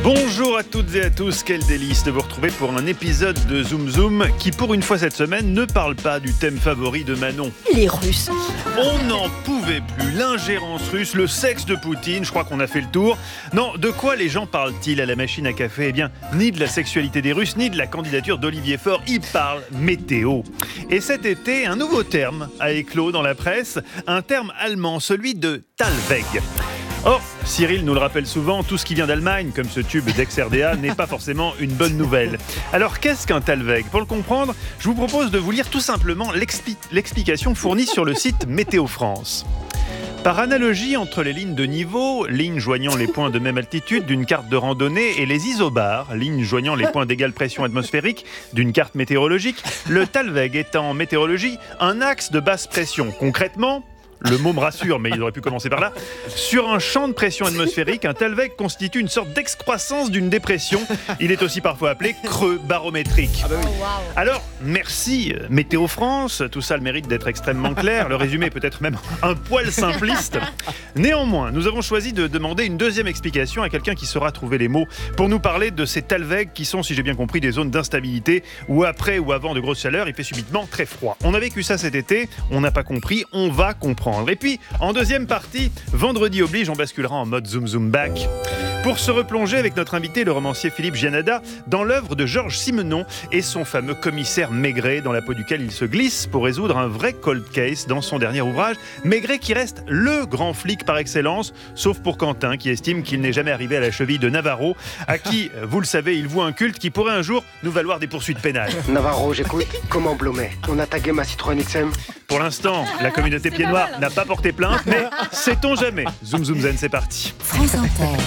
Bonjour à toutes et à tous, quel délice de vous retrouver pour un épisode de Zoom Zoom qui pour une fois cette semaine ne parle pas du thème favori de Manon. Les Russes. On n'en pouvait plus, l'ingérence russe, le sexe de Poutine, je crois qu'on a fait le tour. Non, de quoi les gens parlent-ils à la machine à café ? Eh bien, ni de la sexualité des Russes, ni de la candidature d'Olivier Faure, ils parlent météo. Et cet été, un nouveau terme a éclos dans la presse, un terme allemand, celui de Talweg. Or, Cyril nous le rappelle souvent, tout ce qui vient d'Allemagne, comme ce tube d'ex-RDA, n'est pas forcément une bonne nouvelle. Alors, qu'est-ce qu'un Talweg ? Pour le comprendre, je vous propose de vous lire tout simplement l'explication fournie sur le site Météo France. Par analogie entre les lignes de niveau, lignes joignant les points de même altitude d'une carte de randonnée, et les isobars, lignes joignant les points d'égale pression atmosphérique d'une carte météorologique, le Talweg est en météorologie un axe de basse pression. Concrètement, le mot me rassure, mais il aurait pu commencer par là. Sur un champ de pression atmosphérique, un Talweg constitue une sorte d'excroissance d'une dépression. Il est aussi parfois appelé creux barométrique. Ah bah oui. Alors, merci Météo France, tout ça a le mérite d'être extrêmement clair. Le résumé est peut-être même un poil simpliste. Néanmoins, nous avons choisi de demander une deuxième explication à quelqu'un qui saura trouver les mots pour nous parler de ces Talweg qui sont, si j'ai bien compris, des zones d'instabilité où après ou avant de grosses chaleurs, il fait subitement très froid. On a vécu ça cet été, on n'a pas compris, on va comprendre. Et puis, en deuxième partie, vendredi oblige, on basculera en mode Zoom Zoom Back pour se replonger avec notre invité, le romancier Philippe Giannada, dans l'œuvre de Georges Simenon et son fameux commissaire Maigret, dans la peau duquel il se glisse pour résoudre un vrai cold case dans son dernier ouvrage. Maigret qui reste le grand flic par excellence, sauf pour Quentin, qui estime qu'il n'est jamais arrivé à la cheville de Navarro, à qui, vous le savez, il voue un culte qui pourrait un jour nous valoir des poursuites pénales. Navarro, j'écoute. Comment Blomet ? On a tagué ma Citroën XM ? Pour l'instant, la communauté pieds noirs n'a pas porté plainte, mais sait-on jamais. Zoom Zoom Zen, c'est parti. France Inter.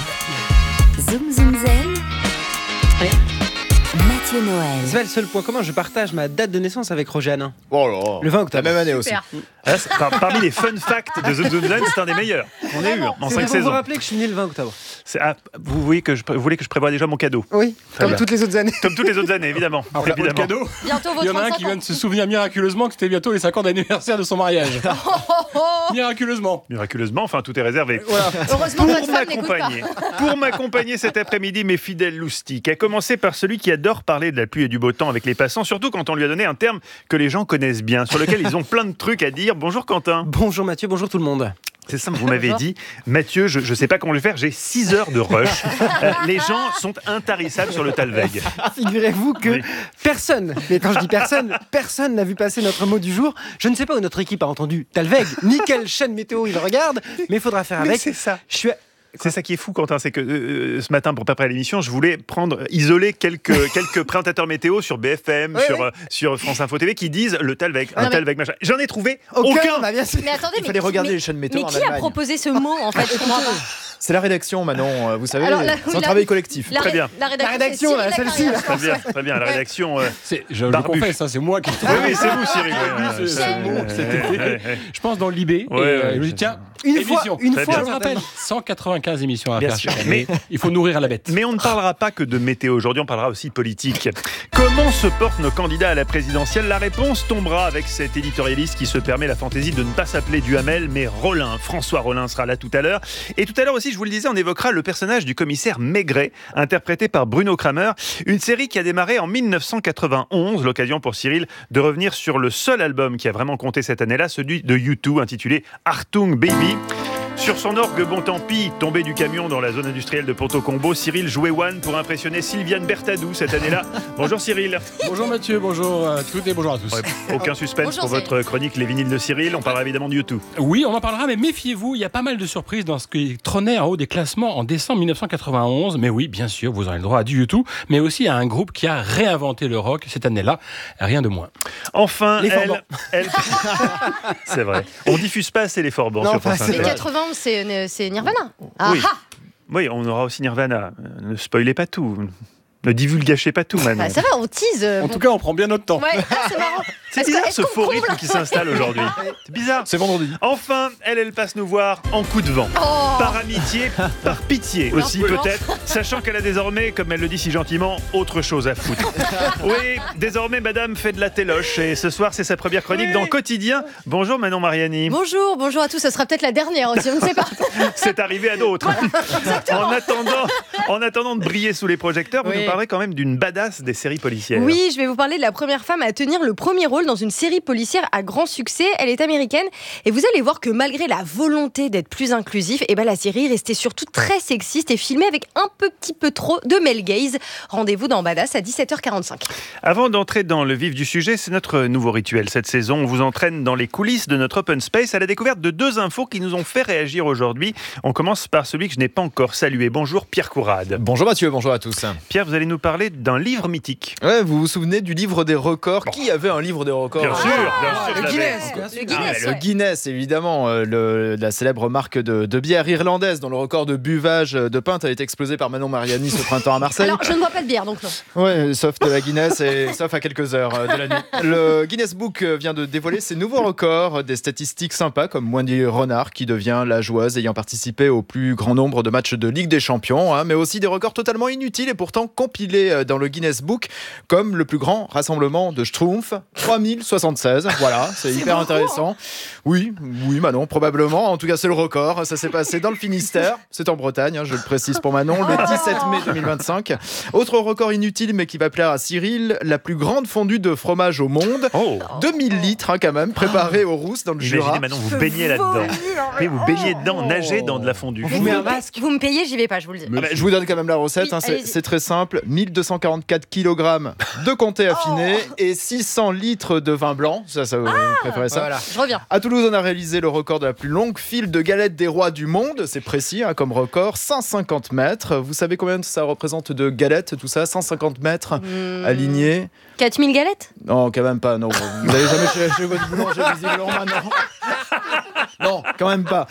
Zoom Zoom Zen. Mathieu Noël. C'est pas le seul point commun, je partage ma date de naissance avec Roger Hanin. Oh là, Le 20 octobre. la même année aussi. Super. Là, parmi les fun facts de Zoom Zoom Zen, c'est un des meilleurs. On a eu en C'est 5 pour vous saisons. rappeler que je suis né le 20 octobre. Vous voulez que je prévoie déjà mon cadeau ? Oui, Très comme bien. toutes les autres années. Comme toutes les autres années, évidemment. Alors, Évidemment. cadeau, Bientôt il y votre en a un 35 qui vient de se souvenir miraculeusement que c'était bientôt les 5 ans d'anniversaire de son mariage. Miraculeusement. Miraculeusement, enfin, tout est réservé. Voilà. Heureusement que votre femme n'écoute pas. Pour m'accompagner cet après-midi, mes fidèles loustiques, à commencer par celui qui adore parler de la pluie et du beau temps avec les passants, surtout quand on lui a donné un terme que les gens connaissent bien, sur lequel ils ont plein de trucs à dire. Bonjour Quentin. Bonjour Mathieu, bonjour tout le monde. C'est simple, vous m'avez dit, Mathieu, je ne sais pas comment je vais faire, j'ai 6 heures de rush. Les gens sont intarissables sur le Talweg. Figurez-vous que Oui. personne, mais quand je dis personne n'a vu passer notre mot du jour. Je ne sais pas où notre équipe a entendu Talweg, ni quelle chaîne météo il regarde, mais il faudra faire Mais avec. c'est ça. Je suis... C'est ça qui est fou, Quentin, c'est que ce matin, pour préparer l'émission, je voulais isoler quelques présentateurs météo sur BFM, Oui, sur France Info TV, qui disent le Talweg, un Non, mais- Talweg, machin. J'en ai trouvé Aucun, bah, bien sûr. Mais attendez, Il fallait regarder les chaînes météo mais en qui a Allemagne. proposé ce mot en fait Je comprends pas. C'est la rédaction, Manon. Vous savez, Alors, c'est un la- travail collectif. La, Très bien. La rédaction, rédaction, c'est là, Cyril celle-ci, là. Lacarrière. Très bien, la Ouais. rédaction. Je le Barbu. confesse, c'est moi qui Oui, oui, c'est vous, Cyril. Oui, Ouais, c'est ouais, bon, ouais, cet ouais, été. ouais, ouais. Je pense dans l'IB. Ouais, et ouais, je me dis, tiens, Une fois, émission. une Très fois, bien. Je le rappelle, 195 émissions à Bien faire sûr. chaque année. Il faut nourrir la bête. Mais on ne parlera pas que de météo aujourd'hui, on parlera aussi politique. Comment se portent nos candidats à la présidentielle ? La réponse tombera avec cet éditorialiste qui se permet la fantaisie de ne pas s'appeler Duhamel, mais Rollin. François Rollin sera là tout à l'heure. Et tout à l'heure aussi, je vous le disais, on évoquera le personnage du commissaire Maigret, interprété par Bruno Kramer. Une série qui a démarré en 1991, l'occasion pour Cyril de revenir sur le seul album qui a vraiment compté cette année-là, celui de U2, intitulé Achtung Baby. Sur son orgue, bon tant pis, tombé du camion dans la zone industrielle de Ponto Combo, Cyril jouait One pour impressionner Sylviane Bertadou cette année-là. Bonjour Cyril. Bonjour Mathieu, bonjour à toutes et bonjour à tous. Ouais, aucun suspense Bonjour, pour votre chronique Les vinyles de Cyril. On parlera évidemment de YouTube. Oui, on en parlera, mais méfiez-vous, il y a pas mal de surprises dans ce qui trônait en haut des classements en décembre 1991. Mais oui, bien sûr, vous aurez le droit à du YouTube, mais aussi à un groupe qui a réinventé le rock cette année-là, rien de moins. Enfin, Les Forbans. elle... C'est vrai. On diffuse pas assez les Forbans Non, sur pas France assez. Mais Inter. 91, c'est Nirvana. Ah Oui. ah. Oui, on aura aussi Nirvana. Ne spoilez pas tout. Ne divulgachez pas tout, Manon. Bah, ça va, on tease. En tout cas, on prend bien notre temps. Ouais, ah, c'est marrant. C'est Est-ce que- bizarre est-ce ce qu'on faux comble rythme qui s'installe aujourd'hui. C'est bizarre. C'est vendredi. Enfin, elle passe nous voir en coup de vent. Par amitié, par pitié aussi Simplement. peut-être, sachant qu'elle a désormais, comme elle le dit si gentiment, autre chose à foutre. Oui, désormais madame fait de la téloche et ce soir c'est sa première chronique dans Quotidien. Bonjour Manon Mariani. Bonjour à tous. Ce sera peut-être la dernière aussi, je ne sais pas. C'est arrivé à d'autres. En attendant de briller sous les projecteurs, vous Oui. nous parlerez quand même d'une badass des séries policières. Oui, je vais vous parler de la première femme à tenir le premier rôle dans une série policière à grand succès. Elle est américaine et vous allez voir que malgré la volonté d'être plus inclusif, la série restait surtout très sexiste et filmée avec un petit peu trop de male gaze. Rendez-vous dans Badass à 17h45. Avant d'entrer dans le vif du sujet, c'est notre nouveau rituel cette saison. On vous entraîne dans les coulisses de notre open space à la découverte de 2 infos qui nous ont fait réagir aujourd'hui. On commence par celui que je n'ai pas encore salué. Bonjour Pierre Courade. Bonjour Mathieu, bonjour à tous. Pierre, vous allez nous parler d'un livre mythique. Ouais, vous vous souvenez du livre des records? Qui avait un livre des records? Bien sûr, je Le l'avais. Guinness, bien sûr. Le Guinness, Le ouais. Guinness, évidemment, la célèbre marque de bière irlandaise dont le record de buvage de pinte a été explosé par Manon Mariani ce printemps à Marseille. Alors, je ne bois pas de bière, donc non. Ouais, sauf de la Guinness et sauf à quelques heures de la nuit. Le Guinness Book vient de dévoiler ses nouveaux records, des statistiques sympas comme Wendy Renard qui devient la joueuse ayant participé au plus grand nombre de matchs de Ligue des Champions, mais aussi des records totalement inutiles et pourtant compilés dans le Guinness Book comme le plus grand rassemblement de Schtroumpfs, 3076. Voilà, c'est hyper beaucoup, intéressant. Oui, Manon, probablement. En tout cas, c'est le record. Ça s'est passé dans le Finistère. C'est en Bretagne, je le précise pour Manon, le 17 mai 2025. Autre record inutile, mais qui va plaire à Cyril, la plus grande fondue de fromage au monde. Oh, 2000 litres, quand même, préparée au Rousse dans le Jura. imaginez maintenant, vous baignez là-dedans. Oui, vous baignez dedans, nagez dans de la fondue. On vous met un masque. Vous me payez, j'y vais pas, je vous le dis. Ah bah, je vous donne quand même la recette, Oui, c'est allez-y. c'est très simple. 1244 kg de comté affiné et 600 litres de vin blanc. Ça vous préférez ça? Voilà. Je reviens. À Toulouse, on a réalisé le record de la plus longue file de galettes des rois du monde. C'est précis comme record, 150 mètres. Vous savez combien ça représente de galettes, tout ça? 150 mètres alignés. 4000 galettes? Non, quand même pas. Non, vous n'avez jamais chez votre boulanger visiblement maintenant. Non, quand même pas.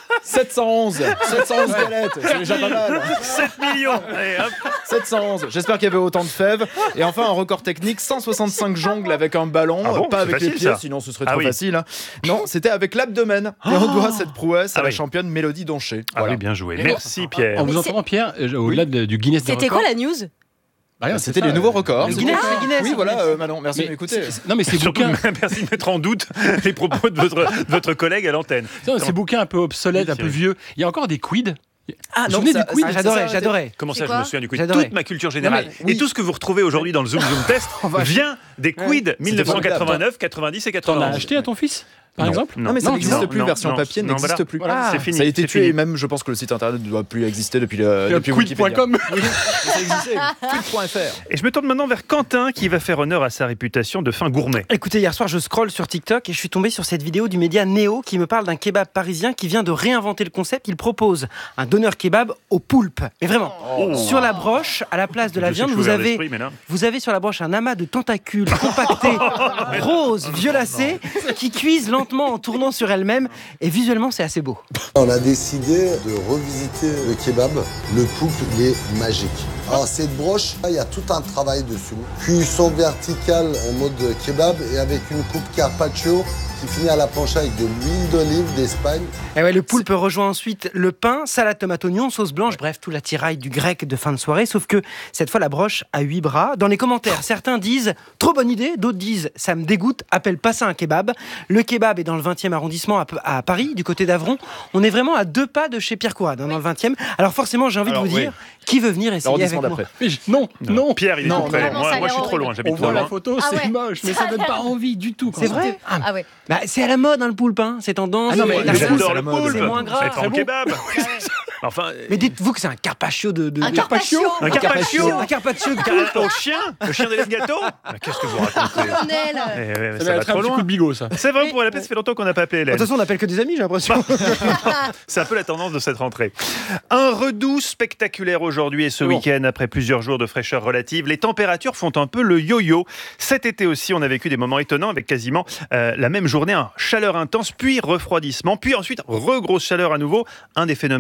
711 galettes, c'est déjà pas mal. 7 millions. Allez, hop. 711. J'espère qu'il y avait autant de fèves. Et enfin, un record technique, 165 jongles avec un ballon. Ah bon, Pas c'est avec les facile, pieds, ça. sinon ce serait Ah trop oui. facile. Hein. Non, c'était avec l'abdomen. Et on doit cette prouesse à Ah la oui. championne Mélodie Doncher. Ah Voilà. oui, bien joué. Mais Merci Pierre. En vous Mais entendant, Pierre, au-delà du Guinness des C'était records. quoi la news? Bah, rien, C'était c'est les ça, nouveaux records. Le Guinness, le Guinness. Oui, voilà, Manon, merci Mais de m'écouter. Non, mais ces Surtout, bouquins, merci de mettre en doute les propos de votre collègue à l'antenne. ces bouquins un peu obsolètes, un peu vieux. Il y a encore des quids. Ah Vous vous souvenez du quiz? Ah, j'adorais. Comment C'est ça, je quoi me souviens du quiz? J'adorais. Toute ma culture générale. Non, mais oui. Et tout ce que vous retrouvez aujourd'hui dans le Zoom Test vient des quiz 1989, 90 et T'en as 91. acheté à ton fils, par Non, exemple? Non, mais ça n'existe non, plus, non, version non, papier non, n'existe voilà. plus. Voilà. C'est fini. Ça a été c'est tué fini. et même je pense que le site internet ne doit plus exister depuis Wikipédia. Quiz.com. Oui, ça existait. Quiz.fr. Et je me tourne maintenant vers Quentin qui va faire honneur à sa réputation de fin gourmet. Écoutez, hier soir, je scrolle sur TikTok et je suis tombé sur cette vidéo du média Néo qui me parle d'un kebab parisien qui vient de réinventer le concept. Il propose un doner kebab au poulpe. Mais vraiment, sur la broche, à la place de la Je sais viande, que je vous suis ouvert avez, d'esprit, mais là- vous avez sur la broche un amas de tentacules compactés, roses, violacés, qui cuisent lentement en tournant sur elles-mêmes. Et visuellement, c'est assez beau. On a décidé de revisiter le kebab. Le poulpe, il est magique. Alors cette broche, il y a tout un travail dessus. Cuisson verticale en mode kebab et avec une coupe carpaccio qui finit à la plancha avec de l'huile d'olive d'Espagne. Et ouais, le poulpe rejoint ensuite le pain, salade tomate oignon, sauce blanche, bref, tout l'attirail du grec de fin de soirée. Sauf que cette fois, la broche a 8 bras. Dans les commentaires, certains disent « trop bonne idée », d'autres disent « ça me dégoûte, appelle pas ça un kebab ». Le kebab est dans le 20e arrondissement à Paris, du côté d'Avron. On est vraiment à 2 pas de chez Pierre Courade, dans le 20e. Alors forcément, j'ai envie de vous dire, qui veut venir essayer avec L'arrondissement moi d'après. Non. Pierre, il est Non, tout près. non. Moi, Ça a je suis l'air trop loin, horrible. j'habite On trop voit la loin. photo, Ah c'est ouais. moche, mais ça donne pas envie du tout. C'est vrai Ah ouais. Bah, c'est à la mode, hein, le poulpe, hein. C'est tendance. Ah non, mais la j'adore sauce, J'adore le poulpe. c'est moins gras. Mais pas en kebab. Enfin, Mais dites-vous que c'est un carpaccio de... Un carpaccio. un carpaccio. Un carpaccio de poulpe. Au chien le chien des gâteaux. Qu'est-ce que vous racontez Colonel. Ça Ça va va être un trop petit coup loin. de bigot, ça. C'est vrai, pour la peine, ça fait longtemps qu'on n'a pas appelé De Hélène. toute façon, on n'appelle que des amis, j'ai l'impression. C'est un peu la tendance de cette rentrée. Un redout spectaculaire aujourd'hui et ce week-end, après plusieurs jours de fraîcheur relative. Les températures font un peu le yo-yo. Cet été aussi, on a vécu des moments étonnants avec quasiment la même journée. Chaleur intense, puis refroidissement, puis ensuite regrosse chaleur à nouveau. Un des phénomènes qui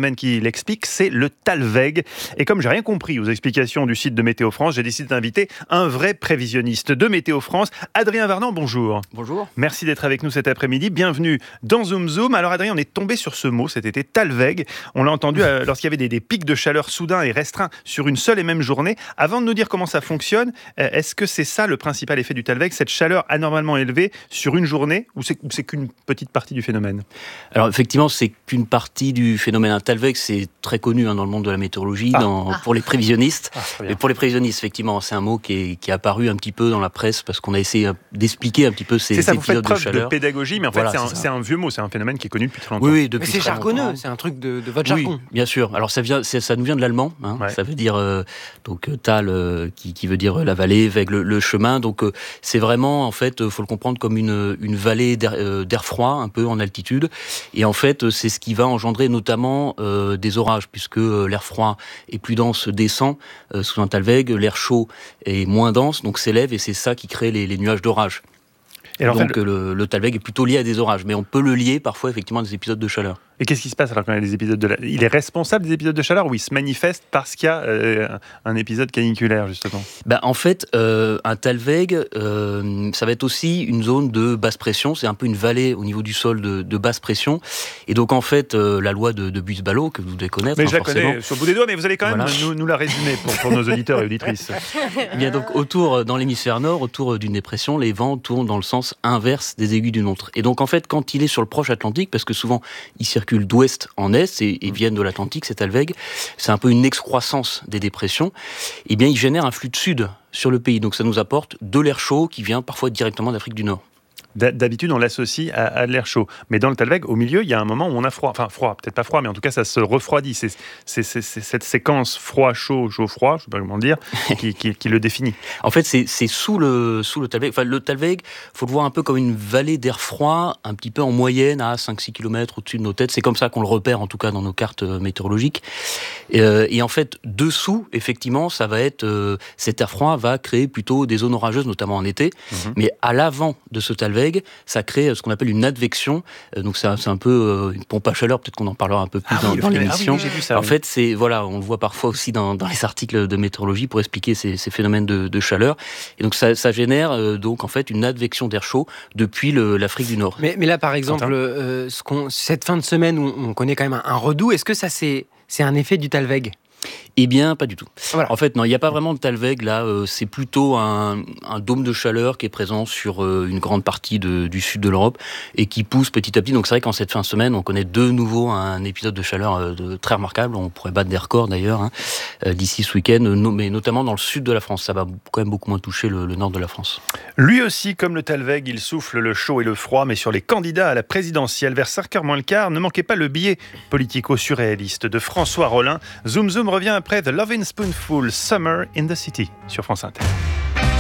explique, c'est le Talweg. Et comme j'ai rien compris aux explications du site de Météo France, j'ai décidé d'inviter un vrai prévisionniste de Météo France. Adrien Varnan, bonjour. Bonjour. Merci d'être avec nous cet après-midi. Bienvenue dans Zoom Zoom. Alors Adrien, on est tombé sur ce mot cet été, Talweg. On l'a entendu lorsqu'il y avait des pics de chaleur soudains et restreints sur une seule et même journée. Avant de nous dire comment ça fonctionne, est-ce que c'est ça le principal effet du Talweg, cette chaleur anormalement élevée sur une journée, ou c'est qu'une petite partie du phénomène ? Alors effectivement, c'est qu'une partie du phénomène. Un Talweg, c'est très connu dans le monde de la météorologie, pour les prévisionnistes. Et pour les prévisionnistes, effectivement, c'est un mot qui est apparu un petit peu dans la presse parce qu'on a essayé d'expliquer un petit peu ces épisodes de chaleur. Vous faites preuve de pédagogie, mais en fait, c'est un vieux mot, c'est un phénomène qui est connu depuis très longtemps. Oui, depuis mais c'est très jargonneux, longtemps. c'est un truc de votre jargon. Oui, bien sûr. Alors ça nous vient de l'allemand. Ouais. Ça veut dire Tal, qui veut dire la vallée, Weg le chemin. Donc c'est vraiment, en fait, faut le comprendre comme une vallée d'air froid, un peu en altitude. Et en fait, c'est ce qui va engendrer notamment des orages, puisque l'air froid et plus dense descend sous un Talweg, l'air chaud est moins dense, donc s'élève, et c'est ça qui crée les nuages d'orage. Et alors, donc le Talweg est plutôt lié à des orages, mais on peut le lier parfois effectivement à des épisodes de chaleur. Et qu'est-ce qui se passe alors quand il y a des épisodes de il est responsable des épisodes de chaleur ou il se manifeste parce qu'il y a un épisode caniculaire justement ? En fait, un Talweg, ça va être aussi une zone de basse pression. C'est un peu une vallée au niveau du sol de basse pression. Et donc en fait, la loi de Buys-Ballot que vous devez connaître. Mais je la connais sur le bout des doigts, mais vous allez quand même nous la résumer pour nos auditeurs et auditrices. Bien donc dans l'hémisphère nord, autour d'une dépression, les vents tournent dans le sens inverse des aiguilles d'une montre. Et donc en fait, quand il est sur le proche Atlantique, parce que souvent il circule d'ouest en est et viennent de l'Atlantique, c'est Talweg, c'est un peu une excroissance des dépressions, et bien il génère un flux de sud sur le pays, donc ça nous apporte de l'air chaud qui vient parfois directement d'Afrique du Nord. D'habitude, on l'associe à de l'air chaud. Mais dans le Talweg, au milieu, il y a un moment où on a froid. Enfin, froid, peut-être pas froid, mais en tout cas, ça se refroidit. C'est cette séquence froid-chaud, chaud-froid, je ne sais pas comment le dire, qui le définit. En fait, c'est sous le Talweg. Enfin, le Talweg, il faut le voir un peu comme une vallée d'air froid, un petit peu en moyenne, à 5-6 km au-dessus de nos têtes. C'est comme ça qu'on le repère, en tout cas, dans nos cartes météorologiques. Et en fait, dessous, effectivement, ça va être... cet air froid va créer plutôt des zones orageuses, notamment en été. Mais à l'avant de ce Talweg, ça crée ce qu'on appelle une advection. Donc c'est un peu une pompe à chaleur, peut-être qu'on en parlera un peu plus dans l'émission. J'ai vu ça, en fait, on le voit parfois aussi dans les articles de météorologie pour expliquer ces phénomènes de chaleur. Et donc ça génère donc en fait une advection d'air chaud depuis l'Afrique du Nord. Mais là, par exemple, cette fin de semaine où on connaît quand même un redout, est-ce que ça c'est un effet du Talweg ? Eh bien, pas du tout. Voilà. En fait, non, il n'y a pas vraiment de Talweg, là. C'est plutôt un dôme de chaleur qui est présent sur une grande partie du sud de l'Europe et qui pousse petit à petit. Donc c'est vrai qu'en cette fin de semaine, on connaît de nouveau un épisode de chaleur très remarquable. On pourrait battre des records d'ailleurs d'ici ce week-end, mais notamment dans le sud de la France. Ça va quand même beaucoup moins toucher le nord de la France. Lui aussi, comme le Talweg, il souffle le chaud et le froid, mais sur les candidats à la présidentielle. Vers 5h moins le quart, ne manquez pas le billet politico-surréaliste de François Rollin. Zoom Zoom revient après The Lovin' Spoonful, Summer in the City, sur France Inter.